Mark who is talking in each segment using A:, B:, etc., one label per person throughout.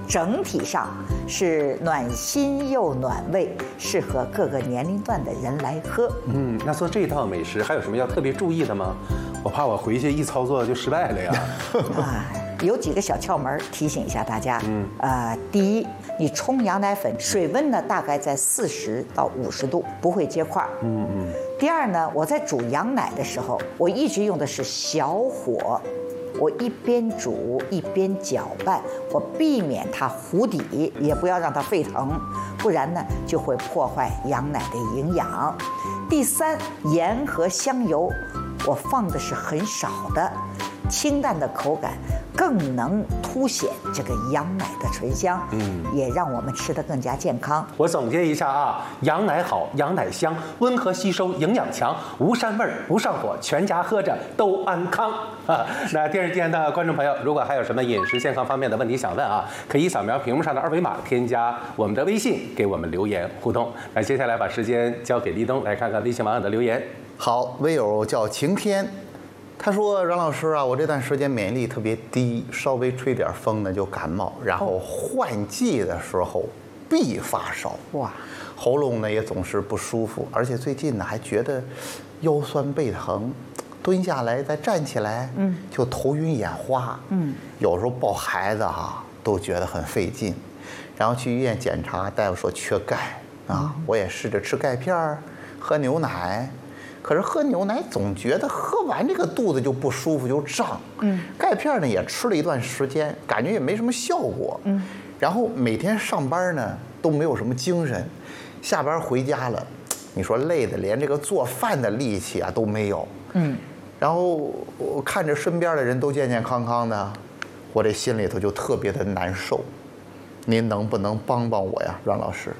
A: 整体上是暖心又暖胃，适合各个年龄段的人来喝。
B: 那做这道美食还有什么要特别注意的吗？我怕我回去一操作就失败了呀。
A: 有几个小窍门提醒一下大家。第一，你冲羊奶粉，水温呢大概在40到50度，不会结块。第二呢，我在煮羊奶的时候，我一直用的是小火，我一边煮一边搅拌，我避免它糊底，也不要让它沸腾，不然呢就会破坏羊奶的营养。第三，盐和香油，我放的是很少的，清淡的口感更能凸显这个羊奶的醇香，也让我们吃得更加健康。
B: 我总结一下啊，羊奶好，羊奶香，温和吸收，营养强，无膻味儿，不上火，全家喝着都安康啊！那电视机前的观众朋友，如果还有什么饮食健康方面的问题想问啊，可以扫描屏幕上的2维码，添加我们的微信，给我们留言互动。那接下来把时间交给立冬，来看看微信网友的留言。
C: 好，微友叫晴天。他说：“阮老师啊，我这段时间免疫力特别低，稍微吹点风呢就感冒，然后换季的时候必发烧，喉咙呢也总是不舒服，而且最近呢还觉得腰酸背疼，蹲下来再站起来，就头晕眼花，有时候抱孩子都觉得很费劲，然后去医院检查，大夫说缺钙啊，我也试着吃钙片，喝牛奶。”可是喝牛奶总觉得喝完这个肚子就不舒服，就胀。钙片呢也吃了一段时间，感觉也没什么效果。然后每天上班呢都没有什么精神，下班回家了，你说累的连这个做饭的力气都没有。然后我看着身边的人都健健康康的，我这心里头就特别的难受。您能不能帮帮我呀，阮老师？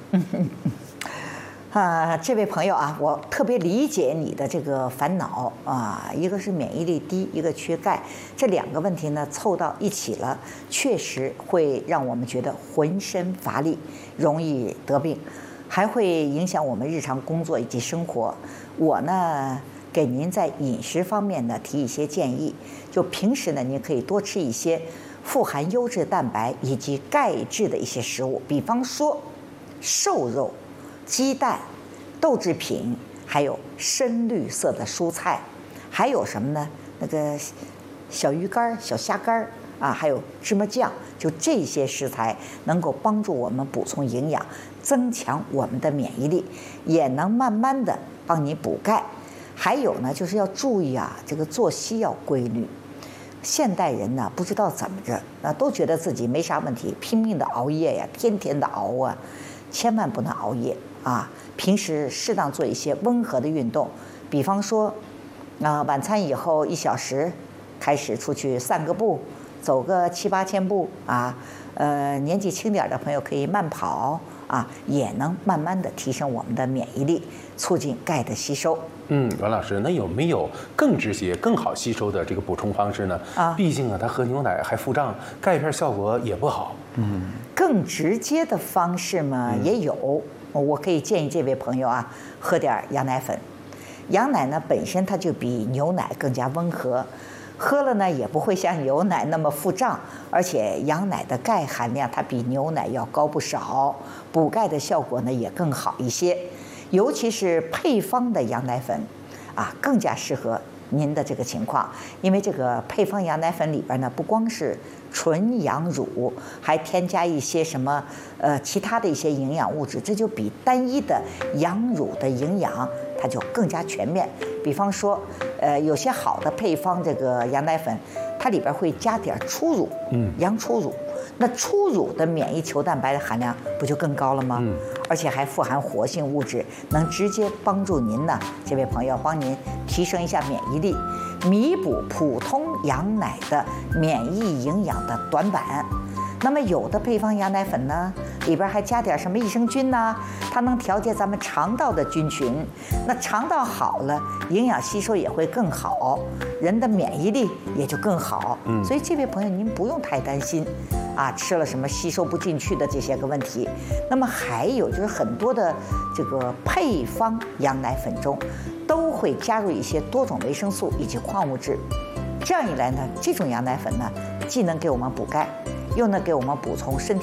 A: 这位朋友啊，我特别理解你的这个烦恼啊，一个是免疫力低，一个缺钙，这2个问题呢凑到一起了，确实会让我们觉得浑身乏力，容易得病，还会影响我们日常工作以及生活。我呢，给您在饮食方面呢提一些建议，就平时呢，您可以多吃一些富含优质蛋白以及钙质的一些食物，比方说瘦肉、鸡蛋、豆制品，还有深绿色的蔬菜，还有什么呢？那个小鱼干、小虾干啊，还有芝麻酱，就这些食材能够帮助我们补充营养，增强我们的免疫力，也能慢慢的帮你补钙。还有呢，就是要注意这个作息要规律。现代人呢，不知道怎么着都觉得自己没啥问题，拼命的熬夜呀，天天的熬啊，千万不能熬夜。平时适当做一些温和的运动，比方说，晚餐以后1小时开始出去散个步，走个7、8千步年纪轻点的朋友可以慢跑也能慢慢的提升我们的免疫力，促进钙的吸收。
B: 阮老师，那有没有更直接、更好吸收的这个补充方式呢？毕竟他喝牛奶还腹胀，钙片效果也不好。
A: 更直接的方式嘛也有。我可以建议这位朋友喝点羊奶粉。羊奶呢本身它就比牛奶更加温和，喝了呢也不会像牛奶那么腹胀，而且羊奶的钙含量它比牛奶要高不少，补钙的效果呢也更好一些。尤其是配方的羊奶粉更加适合您的这个情况，因为这个配方羊奶粉里边呢不光是纯羊乳，还添加一些什么其他的一些营养物质，这就比单一的羊乳的营养它就更加全面。比方说有些好的配方这个羊奶粉，它里边会加点初乳，羊初乳，那初乳的免疫球蛋白的含量不就更高了吗？而且还富含活性物质，能直接帮助您呢，这位朋友帮您提升一下免疫力，弥补普通羊奶的免疫营养的短板。那么有的配方羊奶粉呢，里边还加点什么益生菌呢，它能调节咱们肠道的菌群，那肠道好了，营养吸收也会更好，人的免疫力也就更好。所以这位朋友您不用太担心吃了什么吸收不进去的这些个问题。那么还有就是很多的这个配方羊奶粉中都会加入一些多种维生素以及矿物质，这样一来呢，这种羊奶粉呢既能给我们补钙，又能给我们补充身体